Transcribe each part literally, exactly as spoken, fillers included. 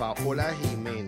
Paola Jiménez.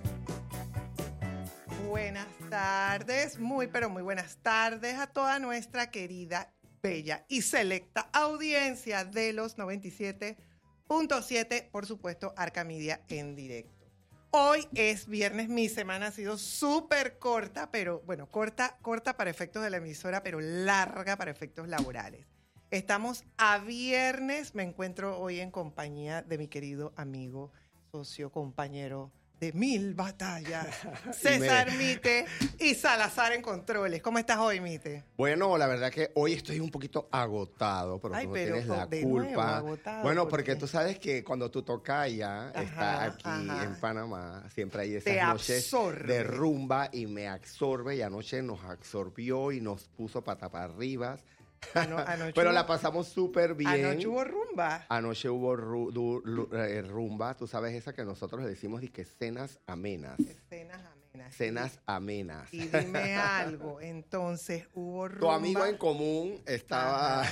Buenas tardes, muy pero muy buenas tardes a toda nuestra querida, bella y selecta audiencia de los noventa y siete punto siete, por supuesto, Arcamedia en directo. Hoy es viernes, mi semana ha sido súper corta, pero bueno, corta, corta para efectos de la emisora, pero larga para efectos laborales. Estamos a viernes, me encuentro hoy en compañía de mi querido amigo, socio, compañero de mil batallas, César Mite y Salazar en controles. ¿Cómo estás hoy, Mite? Bueno, la verdad que hoy estoy un poquito agotado, pero Ay, tú no pero tienes la de culpa. nuevo, agotado, bueno, ¿por porque qué? tú sabes que cuando tu tocaya Ajá, está aquí ajá. en Panamá, siempre hay esas Te noches absorbe. de rumba y me absorbe, y anoche nos absorbió y nos puso pata para arriba. Ano- anoche Pero hubo- la pasamos súper bien. Anoche hubo rumba. Anoche hubo ru- du- lu- eh, rumba, tú sabes esa que nosotros le decimos que cenas amenas. Cenas amenas. Cenas amenas. Y dime algo, entonces hubo rumba. Tu amigo en común estaba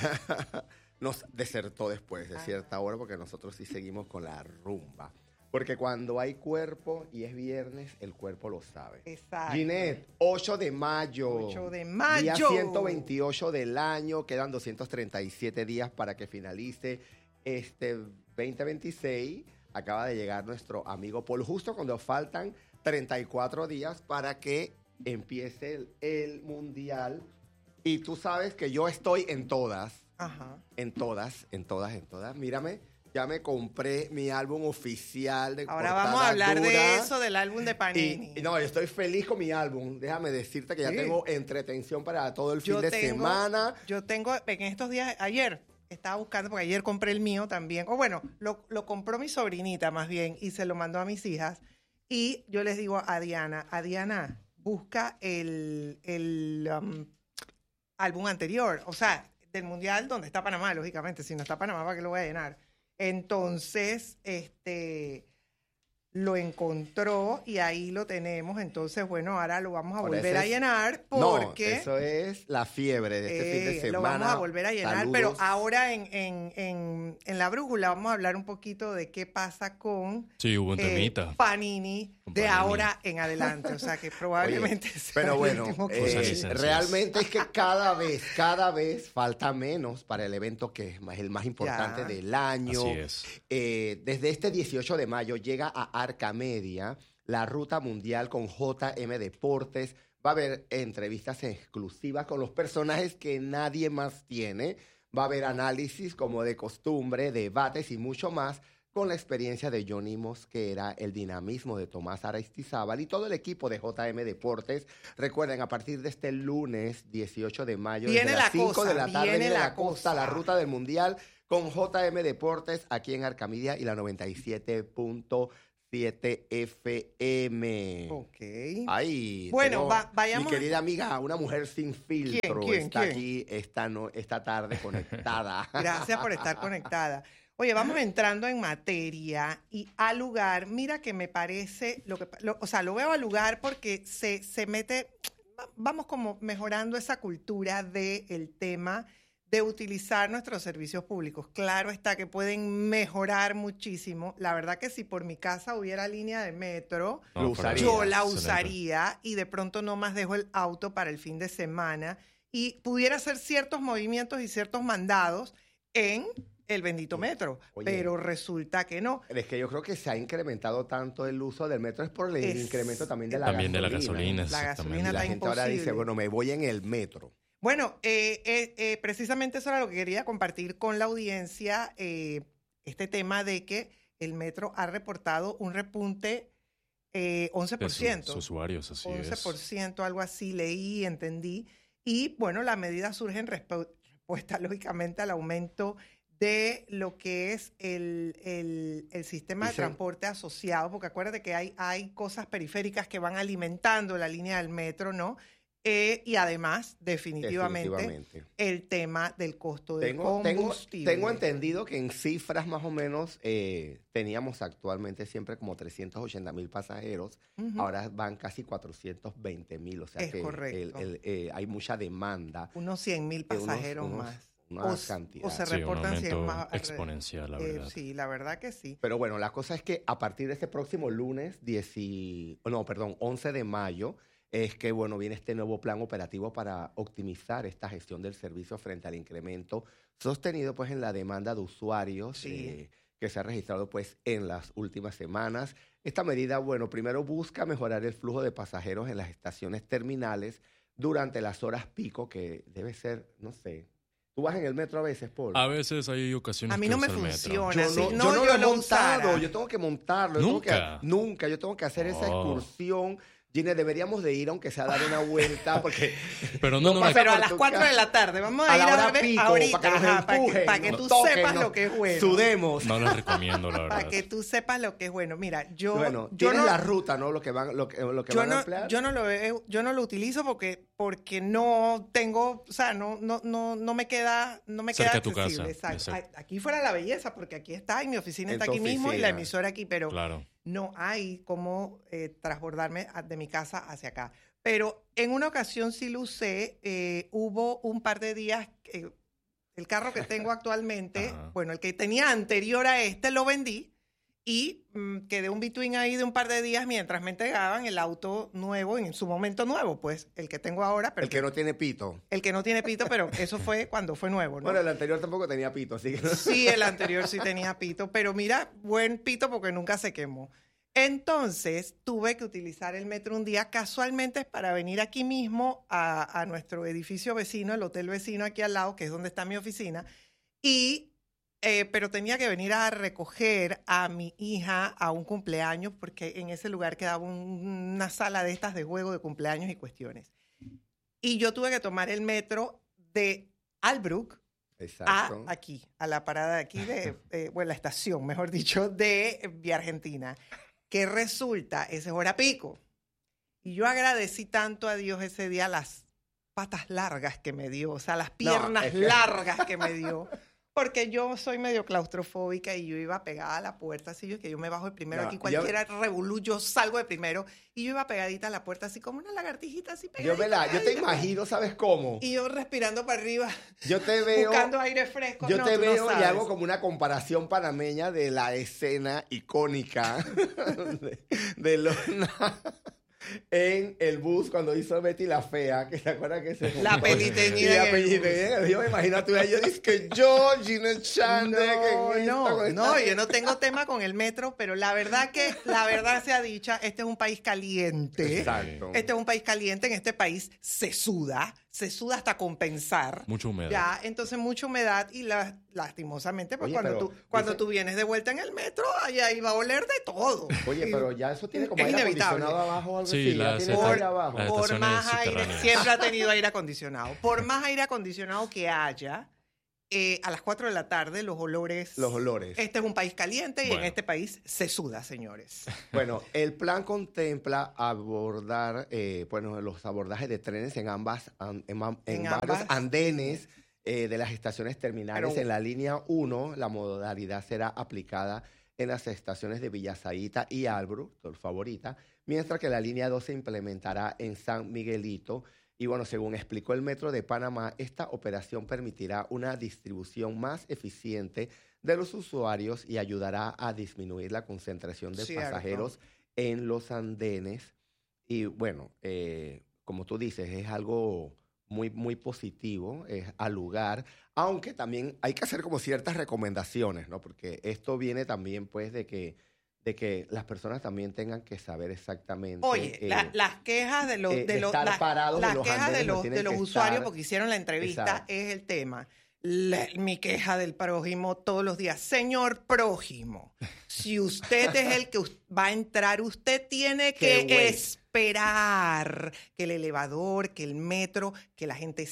nos desertó después de Ajá. cierta hora porque nosotros sí seguimos con la rumba. Porque cuando hay cuerpo y es viernes, el cuerpo lo sabe. Exacto. Ginette, ocho de mayo. ocho de mayo. Día ciento veintiocho del año. Quedan doscientos treinta y siete días para que finalice este veinte veintiséis. Acaba de llegar nuestro amigo Paul, justo cuando faltan treinta y cuatro días para que empiece el, el mundial. Y tú sabes que yo estoy en todas. Ajá. En todas, en todas, en todas. Mírame, ya me compré mi álbum oficial de Ahora portada vamos a hablar dura. de eso, del álbum de Panini. Y, y no, yo estoy feliz con mi álbum. Déjame decirte que ya Sí. tengo entretención para todo el Yo fin de tengo- semana. Yo tengo, en estos días, ayer estaba buscando, porque ayer compré el mío también. O bueno, lo, lo compró mi sobrinita más bien y se lo mandó a mis hijas. Y yo les digo a Diana, a Diana, busca el, el um, álbum anterior. O sea, del Mundial donde está Panamá, lógicamente. Si no está Panamá, ¿para qué lo voy a llenar? Entonces, este... lo encontró y ahí lo tenemos. Entonces, bueno, ahora lo vamos a Ahora volver ese a es- llenar No, porque eso es la fiebre de este fin de eh, semana. lo vamos a volver a llenar. Saludos. Pero ahora en, en, en, en la brújula vamos a hablar un poquito de qué pasa con Sí, hubo un eh, temita. Panini Con de Panini. ahora en adelante. O sea, que probablemente Oye, sea pero el bueno, último que- Cosas eh, licencias. realmente es que cada vez, cada vez falta menos para el evento que es más- el más importante Ya. del año. Así es. Eh, desde este dieciocho de mayo llega a Arcamedia la ruta mundial con J M Deportes. Va a haber entrevistas exclusivas con los personajes que nadie más tiene. Va a haber análisis como de costumbre, debates y mucho más con la experiencia de Johnny Mosquera, el dinamismo de Tomás Aristizábal y todo el equipo de J M Deportes. Recuerden, a partir de este lunes dieciocho de mayo, Viene desde la las cinco cosa, de la tarde, viene viene la la costa, cosa. la ruta del mundial con J M Deportes aquí en Arcamedia y la noventa y siete punto siete F M. Ok. Ay, Bueno, tengo va- vayamos- mi querida amiga, una mujer sin filtro, quién, está quién? aquí esta, no, esta tarde conectada. Gracias por estar conectada. Oye, vamos entrando en materia y al lugar. Mira que me parece, lo que, lo- o sea, lo veo al lugar porque se, se mete, va- vamos como mejorando esa cultura del tema de utilizar nuestros servicios públicos. Claro está que pueden mejorar muchísimo. La verdad que si por mi casa hubiera línea de metro, Lo usaría. yo la Excelente. usaría y de pronto no más dejo el auto para el fin de semana y pudiera hacer ciertos movimientos y ciertos mandados en el bendito metro. Oye. Pero resulta que no. Es que yo creo que se ha incrementado tanto el uso del metro, es por el Es- incremento también de la También de la gasolina. gasolina. La exactamente. gasolina Y la está gente ahora dice, imposible. bueno, me voy en el metro. Bueno, eh, eh, eh, precisamente eso era lo que quería compartir con la audiencia, eh, este tema de que el metro ha reportado un repunte eh, once por De ciento. sus usuarios, así once por es. ciento, algo así, leí, entendí. Y bueno, la medida surge en respu- respuesta, lógicamente, al aumento de lo que es el, el, el sistema de Dice- transporte asociado, porque acuérdate que hay, hay cosas periféricas que van alimentando la línea del metro, ¿no? Eh, y además, definitivamente, Definitivamente. el tema del costo del Tengo, tengo, combustible. tengo entendido que en cifras más o menos eh, teníamos actualmente siempre como trescientos ochenta mil pasajeros. Ujú. Ahora van casi cuatrocientos veinte mil. O sea Es que correcto. el- el, eh, hay mucha demanda. Unos cien mil de unos- pasajeros unos- más. una o, cantidad. o se Sí, un reportan si es aumento más exponencial, la eh, verdad. sí, la verdad que sí. Pero bueno, la cosa es que a partir de este próximo lunes, diez, no, perdón, once de mayo, es que, bueno, viene este nuevo plan operativo para optimizar esta gestión del servicio frente al incremento sostenido, pues, en la demanda de usuarios Sí. eh, que se ha registrado, pues, en las últimas semanas. Esta medida, bueno, primero busca mejorar el flujo de pasajeros en las estaciones terminales durante las horas pico, que debe ser, no sé. ¿Tú vas en el metro a veces, Paul? A veces hay ocasiones A mí que no me uso el metro. funciona. Yo sí, no, no, yo no yo lo he lo montado, usara. yo tengo que montarlo. yo tengo ¿Nunca? que- nunca, yo tengo que hacer esa Oh. excursión. Gine, deberíamos de ir, aunque sea a dar una vuelta, porque Pero no, no, pasa me- Pero a por las tu cuatro casa. de la tarde, vamos a, a ir la a hora ver pico, ahorita, para que nos ajá, para que, empujen, para que nos tú toquen, sepas nos lo que es bueno. sudemos. no les recomiendo, la verdad. Para que tú sepas lo que es bueno. Mira, yo, Bueno, yo tienes no, la ruta, ¿no? Lo que van, lo que, lo que yo van a no, emplear. yo no lo he- yo no lo utilizo porque porque no tengo, o sea, no no no no me queda no me Cerca queda de tu accesible. casa, Exacto. exacto. Aquí fuera la belleza porque aquí está y mi oficina En está tu aquí mismo y la oficina. emisora aquí, pero Claro. no hay cómo eh, transbordarme a- de mi casa hacia acá. Pero en una ocasión sí lo usé. eh, hubo un par de días, eh, el carro que tengo actualmente, Ajá. bueno, el que tenía anterior a este lo vendí y mm, quedé un between ahí de un par de días mientras me entregaban el auto nuevo, en su momento nuevo, pues el que tengo ahora, pero El que no tiene pito. el que no tiene pito, pero eso fue cuando fue nuevo, ¿no? Bueno, el anterior tampoco tenía pito, así que... Sí, el anterior sí tenía pito, pero mira, buen pito porque nunca se quemó. Entonces tuve que utilizar el metro un día casualmente para venir aquí mismo a, a nuestro edificio vecino, el hotel vecino aquí al lado, que es donde está mi oficina, y eh, pero tenía que venir a recoger a mi hija a un cumpleaños porque en ese lugar quedaba un- una sala de estas de juego de cumpleaños y cuestiones. Y yo tuve que tomar el metro de Albrook a Exacto. aquí, a la parada de aquí, de, eh, bueno, la estación, mejor dicho, de Vía Argentina. Que resulta, ese es hora pico. Y yo agradecí tanto a Dios ese día las patas largas que me dio, o sea, las piernas es que- largas que me dio. Porque yo soy medio claustrofóbica y yo iba pegada a la puerta, así yo que yo me bajo de primero No, aquí, yo- cualquiera revolú, yo salgo de primero, y yo iba pegadita a la puerta, así como una lagartijita, así pegadita. Yo, me la, yo te pegadita. imagino, ¿sabes cómo? Y yo respirando para arriba, Yo te veo... buscando aire fresco. Yo No, te tú no veo y sabes. hago como una comparación panameña de la escena icónica de, de Lorna en el bus cuando hizo Betty la Fea, que se acuerda que se... La Y peliteñida la en el peliteñida. Yo me imagino tú, yo dije que yo, Gina Chande, No, que no, con no, esta- yo no tengo tema con el metro, pero la verdad que, la verdad sea dicha, este es un país caliente. Exacto. Este es un país caliente, en este país se suda, se suda hasta compensar. Mucha humedad. Ya, entonces mucha humedad y la, lastimosamente, pues Oye, cuando, pero tú, cuando dice- tú vienes de vuelta en el metro, allá ahí va a oler de todo. Oye, Y- pero ya eso tiene como Es aire inevitable. acondicionado abajo o algo Sí, así. Ya las tiene esta- aire abajo. las- Por estaciones más aire, subterráneas. siempre ha tenido aire acondicionado. Por más aire acondicionado que haya, eh, a las cuatro de la tarde los olores... Los olores. Este es un país caliente y en Bueno. este país se suda, señores. Bueno, el plan contempla abordar, eh, bueno, los abordajes de trenes en ambas, an- en, am- en En varios ambas. andenes eh, de las estaciones terminales. Pero- En la línea uno, la modalidad será aplicada en las estaciones de Villasaíta y Albrook, tu favorita, mientras que la línea dos se implementará en San Miguelito. Y bueno, según explicó el Metro de Panamá, esta operación permitirá una distribución más eficiente de los usuarios y ayudará a disminuir la concentración de Cierto. pasajeros en los andenes. Y bueno, eh, como tú dices, es algo muy, muy positivo, es al lugar, aunque también hay que hacer como ciertas recomendaciones, ¿no? Porque esto viene también, pues, de que, de que las personas también tengan que saber exactamente... Oye, eh, la- las quejas de los, eh, de de los, estar las- parados en las los quejas de andenes, no los, tienen de los que usuarios estar- porque hicieron la entrevista Exacto. es el tema. La- mi queja del prójimo todos los días. Señor prójimo, si usted es el que us- va a entrar, usted tiene Que que wait. esperar que el elevador, que el metro, que la gente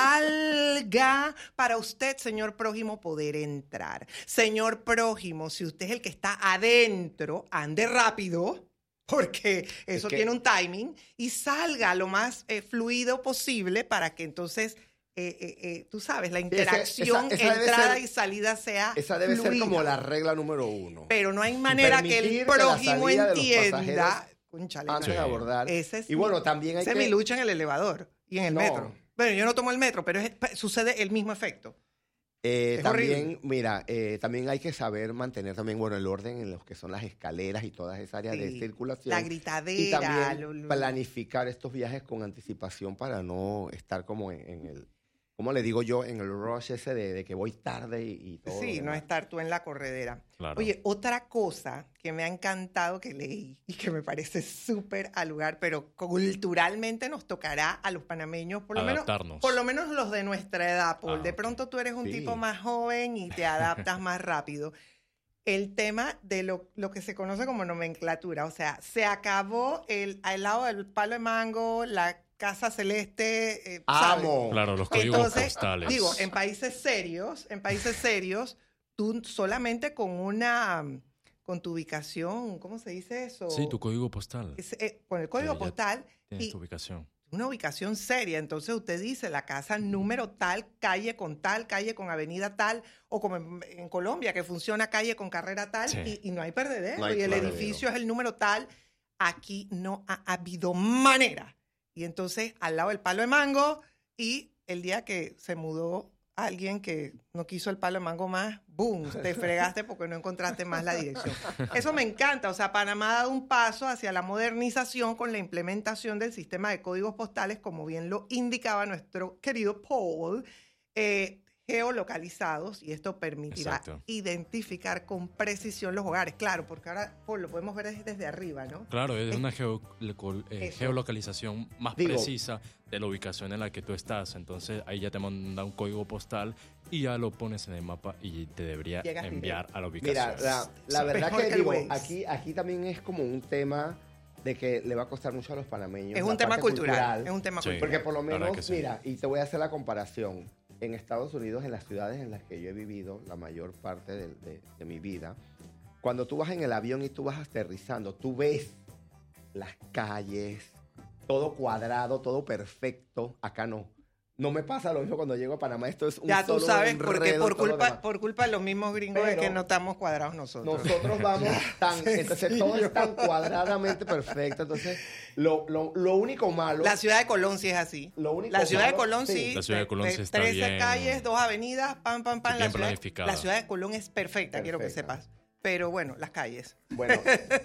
salga para usted, señor prójimo, poder entrar. Señor prójimo, si usted es el que está adentro, ande rápido, porque eso que- tiene un timing, y salga lo más eh, fluido posible para que entonces, eh, eh, eh, tú sabes, la esa- interacción, esa debe entrada ser- y salida sea Esa debe ser fluida. como la regla número uno. Pero no hay manera que Permitir el que la prójimo salida de los entienda. pasajeros Cónchale, Antes Sí. de abordar. ese es y mi- bueno, también hay esa que... es mi lucha en el elevador y en el No. metro. Bueno, yo no tomo el metro, pero es- sucede el mismo efecto. Eh, Es también, horrible. mira, eh, también hay que saber mantener también, bueno, el orden en lo que son las escaleras y todas esas áreas de Sí, circulación. la Y gritadera. también lo- lo- planificar estos viajes con anticipación para no estar como en, en el, ¿cómo le digo yo? En el rush ese de, de que voy tarde y, y todo. Sí, lo no demás. estar tú en la corredera. Claro. Oye, otra cosa que me ha encantado que leí y que me parece súper al lugar, pero culturalmente nos tocará a los panameños, por lo menos, Adaptarnos. por lo menos los de nuestra edad, Paul. Ah, De ok. pronto tú eres un Sí. tipo más joven y te adaptas más rápido. El tema de lo, lo que se conoce como nomenclatura, o sea, se acabó el al lado del palo de mango, la casa celeste, eh, ¿sabes? ¡Amo! Claro, los códigos Entonces, postales. digo, en países serios, en países serios, tú solamente con una, con tu ubicación, ¿cómo se dice eso? Sí, tu código postal. Es, eh, con el código ya postal Tienes y tu ubicación. una ubicación seria. Entonces usted dice la casa número tal, calle con tal, calle con avenida tal, o como en, en Colombia que funciona calle con carrera tal, Sí. y, y no hay perdedero. No hay y el perdedero. edificio es el número tal. Aquí no ha habido manera. Y entonces al lado del palo de mango, y el día que se mudó alguien que no quiso el palo de mango más, ¡boom! Te fregaste porque no encontraste más la dirección. Eso me encanta. O sea, Panamá ha dado un paso hacia la modernización con la implementación del sistema de códigos postales, como bien lo indicaba nuestro querido Paul, eh, geolocalizados, y esto permitirá Exacto. identificar con precisión los hogares. Claro, porque ahora Paul, lo podemos ver desde, desde arriba, ¿no? Claro, es Es- una geo- leco- eh, Eso. geolocalización más Digo- precisa de la ubicación en la que tú estás. Entonces ahí ya te manda un código postal y ya lo pones en el mapa y te debería Llegas enviar a la ubicación. Mira, la, la Sí. verdad Mejor que que el digo, Waze. aquí, aquí también es como un tema de que le va a costar mucho a los panameños. Es la un tema parte cultural, es un tema Sí. cultural. Porque por lo La verdad menos, que sí. mira, y te voy a hacer la comparación. En Estados Unidos, en las ciudades en las que yo he vivido la mayor parte de, de- de mi vida, cuando tú vas en el avión y tú vas aterrizando, tú ves las calles, todo cuadrado, todo perfecto. Acá no. No me pasa lo mismo cuando llego a Panamá. Esto es un Ya tú solo sabes, porque enredo, por todo lo culpa, demás. por culpa de los mismos gringos es Pero que no estamos cuadrados nosotros. Nosotros vamos tan, entonces todo es tan cuadradamente perfecto. Entonces, lo, lo, lo único malo, La ciudad de Colón sí es así. lo único La ciudad de malo- Colón sí. La ciudad de Colón tre- sí está trece bien. calles, dos avenidas, pam, pam, pam. Sí, la, bien ciudad, planificada. la ciudad de Colón es perfecta, quiero que Perfecta. sepas. Pero bueno, las calles. Bueno,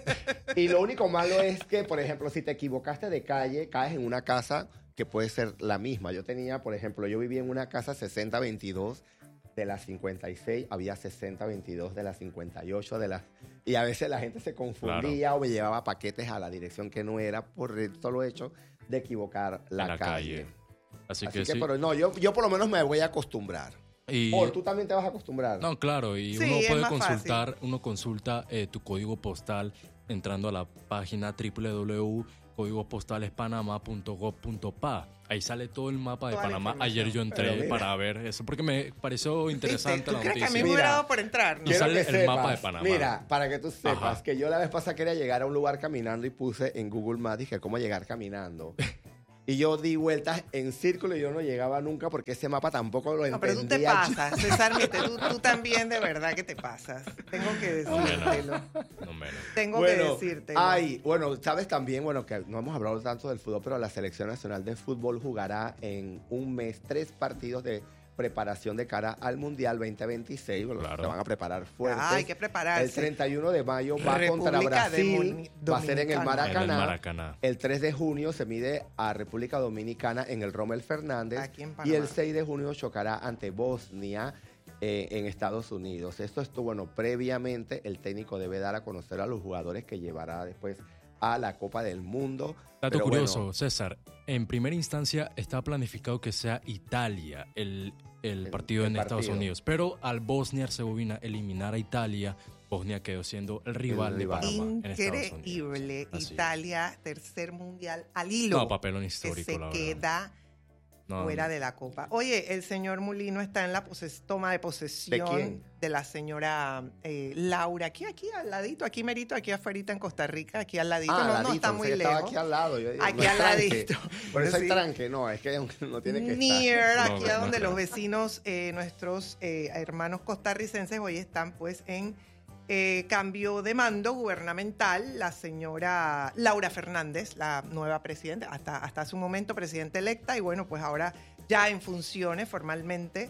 y lo único malo es que, por ejemplo, si te equivocaste de calle, caes en una casa que puede ser la misma. Yo tenía, por ejemplo, yo vivía en una casa sesenta veintidós de las cincuenta y seis, había sesenta veintidós de las cincuenta y ocho de las... Y a veces la gente se confundía o me llevaba paquetes a la dirección que no era por el solo hecho de equivocar la, En la calle. calle. Así, Así que, que, sí. pero no, yo, yo por lo menos me voy a acostumbrar. Y, O tú también te vas a acostumbrar. no, claro, y Sí, uno es puede más consultar, uno consulta eh, tu código postal entrando a la página doble u doble u doble u punto códigos postales panamá punto gob punto pa. Ahí sale todo el mapa de Toda la Panamá. información. Ayer yo Pero entré mira. para ver eso porque me pareció interesante ¿Viste? ¿Tú la crees que a noticia. mí me hubiera Mira, dado por entrar? No. Y Quiero sale que el mapa de Panamá. Mira, para que tú sepas Ajá. que yo la vez pasada quería llegar a un lugar caminando y puse en Google Maps, dije, ¿cómo llegar caminando? Y yo di vueltas en círculo y yo no llegaba nunca porque ese mapa tampoco lo No, pero entendía. tú te pasas, César Mite, tú, tú también de verdad que te pasas. Tengo que No menos. decírtelo. No menos. Tengo Bueno, que decírtelo. ay, bueno, sabes también, bueno, que no hemos hablado tanto del fútbol, pero la Selección Nacional de Fútbol jugará en un mes tres partidos de preparación de cara al Mundial veinte veintiséis. Bueno, Claro. se van a preparar fuertes. Ah, hay que prepararse. El treinta y uno de mayo va contra República Brasil, Demoni- va a ser en el Dominicana. Maracaná. En el Maracaná. El tres de junio se mide a República Dominicana en el Rommel Fernández. Aquí en Y Panamá. el seis de junio chocará ante Bosnia eh, en Estados Unidos. Esto estuvo, bueno, previamente el técnico debe dar a conocer a los jugadores que llevará después a la Copa del Mundo. Dato Pero curioso, bueno, César. En primera instancia está planificado que sea Italia el, el El- partido el en Estados partido. Unidos. Pero al Bosnia-Herzegovina eliminar a Italia, Bosnia quedó siendo el rival, El de rival. Panamá en Estados Unidos. Increíble. Así. Italia, tercer mundial al hilo. No, papelón que histórico, se la verdad. queda No, fuera no. de la Copa. Oye, el señor Mulino está en la poses- toma de posesión ¿De quién? de la señora eh, Laura. Aquí, aquí al ladito, aquí merito, aquí afuera en Costa Rica, aquí al ladito. ah, no, no ladito, está pensé muy que estaba lejos. aquí al lado. Yo digo, Aquí no es al tranque. ladito. Por eso Sí. hay tranque. No, es que no tiene que estar. Near, aquí No, a no donde creo. los vecinos, eh, nuestros eh, hermanos costarricenses, hoy están pues en eh, cambio de mando gubernamental. La señora Laura Fernández, la nueva presidenta, hasta, hasta hace un momento presidenta electa, y bueno, pues ahora ya en funciones formalmente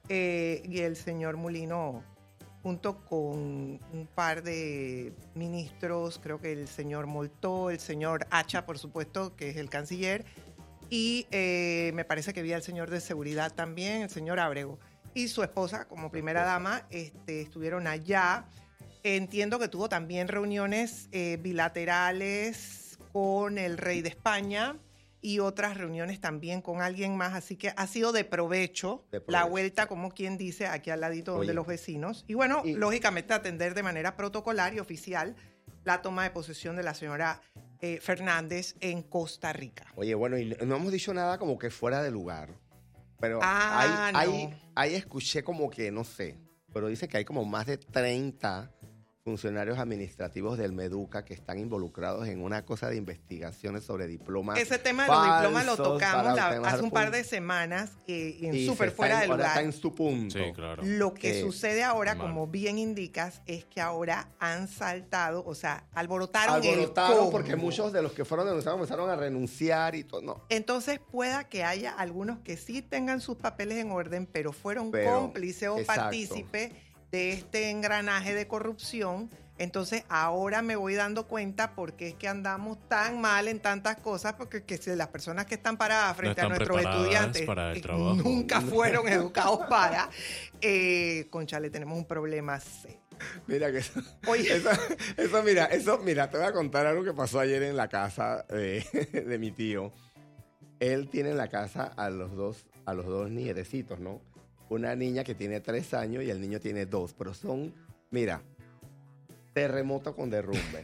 eh, y el señor Mulino, junto con un par de ministros, creo que el señor Moltó, el señor Hacha, por supuesto, que es el canciller, y eh, me parece que vi al señor de seguridad también, el señor Ábrego, y su esposa como primera dama este, estuvieron allá. Entiendo que tuvo también reuniones eh, bilaterales con el rey de España y otras reuniones también con alguien más, así que ha sido de provecho, de provecho. La vuelta, como quien dice, aquí al ladito Oye. de los vecinos. Y bueno, y, lógicamente atender de manera protocolar y oficial la toma de posesión de la señora eh, Fernández en Costa Rica. Oye, bueno, y no hemos dicho nada como que fuera de lugar, pero ah, ahí, no. ahí, ahí escuché como que, no sé, pero dice que hay como más de treinta funcionarios administrativos del Meduca que están involucrados en una cosa de investigaciones sobre diplomas. Ese tema de los diplomas lo tocamos la, hace un par de semanas eh, en súper fuera de lugar. Está en su punto. Sí, claro. Lo que eh, sucede ahora, como bien indicas, es que ahora han saltado, o sea, alborotaron, alborotaron el combo. Porque muchos de los que fueron denunciados empezaron a renunciar y todo. No. Entonces pueda que haya algunos que sí tengan sus papeles en orden, pero fueron pero, cómplices o exacto. partícipes de este engranaje de corrupción. Entonces ahora me voy dando cuenta porque es que andamos tan mal en tantas cosas, porque que si las personas que están paradas frente no a nuestros estudiantes para el trabajo. nunca fueron educados para, eh, conchale, tenemos un problema serio. Mira que eso, Oye. eso, eso, mira, eso, mira, te voy a contar algo que pasó ayer en la casa de, de mi tío. Él tiene en la casa a los dos, a los dos nietecitos, ¿no? Una niña que tiene tres años y el niño tiene dos, pero son, mira, terremoto con derrumbe.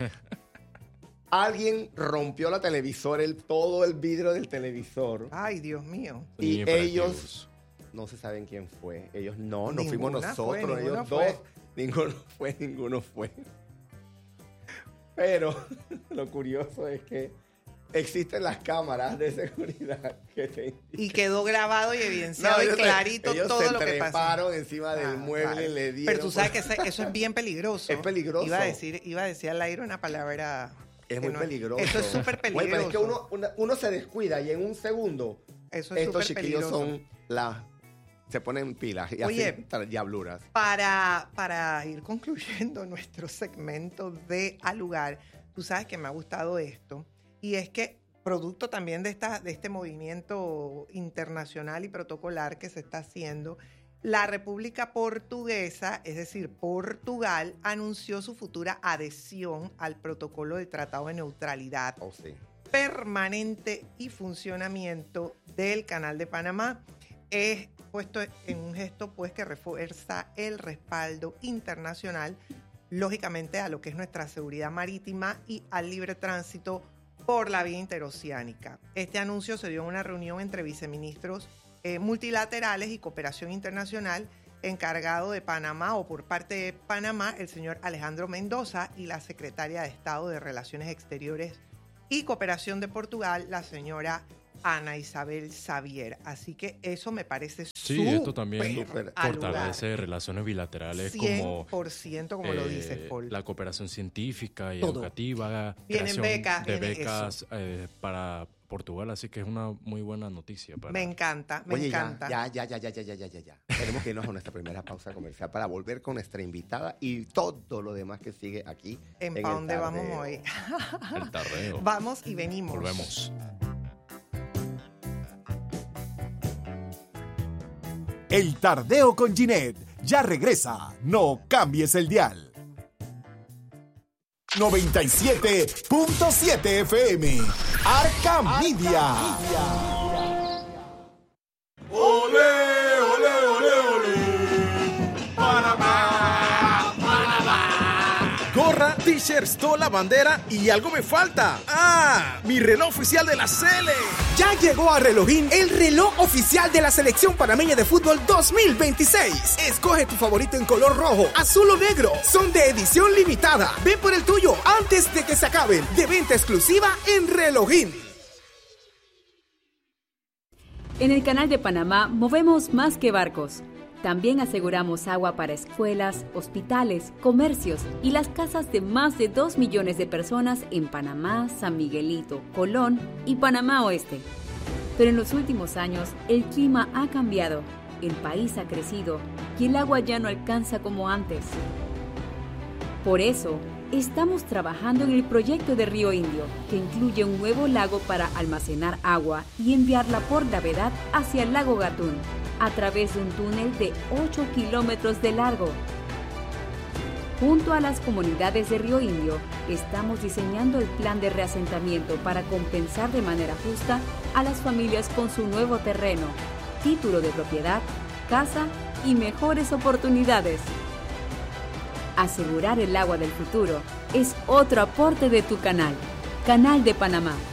Alguien rompió la televisor, el, todo el vidrio del televisor. Ay, Dios mío. Y ellos, no se saben quién fue. Ellos no, no fuimos nosotros, fue, ellos fue. dos. Ninguno fue, ninguno fue. Pero lo curioso es que existen las cámaras de seguridad que te indican. Y quedó grabado y evidenciado no, y clarito ellos todo se lo que pasó. Ellos se treparon encima del ah, mueble, claro. le dieron... Pero tú sabes que ese, eso es bien peligroso. Es peligroso. Iba a decir, iba a decir al aire una palabra... Es muy no, peligroso. Eso es súper peligroso. Bueno, pero es que uno, uno, uno se descuida y en un segundo eso es estos chiquillos peligroso. son las... Se ponen pilas y Oye, hacen diabluras. Para, para ir concluyendo nuestro segmento de Al Lugar, tú sabes que me ha gustado esto, y es que producto también de, esta, de este movimiento internacional y protocolar que se está haciendo, la República Portuguesa, es decir, Portugal, anunció su futura adhesión al protocolo del Tratado de Neutralidad oh, sí. permanente y funcionamiento del Canal de Panamá. Es puesto en un gesto pues que refuerza el respaldo internacional, lógicamente, a lo que es nuestra seguridad marítima y al libre tránsito por la vía interoceánica. Este anuncio se dio en una reunión entre viceministros eh, multilaterales y cooperación internacional encargado de Panamá o por parte de Panamá, el señor Alejandro Mendoza, y la secretaria de Estado de Relaciones Exteriores y Cooperación de Portugal, la señora Ana Isabel Xavier. Así que eso me parece sí, súper esto también fortalece relaciones bilaterales cien por ciento como, como eh, lo dices, Paul. La cooperación científica y todo. educativa, vienen becas, de becas eh, para Portugal, así que es una muy buena noticia. Para... Me encanta, me Oye, encanta. Ya, ya, ya, ya, ya, ya, ya, ya, ya. Tenemos que irnos a nuestra primera pausa comercial para volver con nuestra invitada y todo lo demás que sigue aquí. ¿En, en pa' dónde vamos hoy? El tardeo. Vamos y venimos. Volvemos. El Tardeo con Ginette ya regresa. No cambies el dial. noventa y siete punto siete F M. Arca Media. ¡Olé, olé, olé, olé! ¡Panamá! ¡Panamá! Gorra, t-shirts, tola, bandera y algo me falta. ¡Ah! Mi reloj oficial de la Sele. Ya llegó a Relojín el reloj oficial de la Selección Panameña de Fútbol dos mil veintiséis. Escoge tu favorito en color rojo, azul o negro. Son de edición limitada. Ven por el tuyo antes de que se acaben. De venta exclusiva en Relojín. En el Canal de Panamá movemos más que barcos. También aseguramos agua para escuelas, hospitales, comercios y las casas de más de dos millones de personas en Panamá, San Miguelito, Colón y Panamá Oeste. Pero en los últimos años, el clima ha cambiado el país ha crecido y el agua ya no alcanza como antes. Por eso, estamos trabajando en el proyecto de Río Indio, que incluye un nuevo lago para almacenar agua y enviarla por gravedad hacia el lago Gatún, a través de un túnel de ocho kilómetros de largo. Junto a las comunidades de Río Indio, estamos diseñando el plan de reasentamiento para compensar de manera justa a las familias con su nuevo terreno, título de propiedad, casa y mejores oportunidades. Asegurar el agua del futuro es otro aporte de tu canal, Canal de Panamá.